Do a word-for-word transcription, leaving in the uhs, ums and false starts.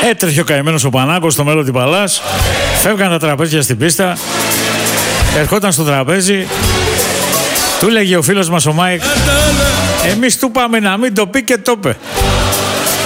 Έτρεχε ο καημένος ο Πανάκος στο Melody Palace. Φεύγαν τα τραπέζια στην πίστα. Ερχόταν στο τραπέζι. Του λέγε ο φίλος μας ο Μάικ, εμείς του πάμε να μην το πει και το είπε.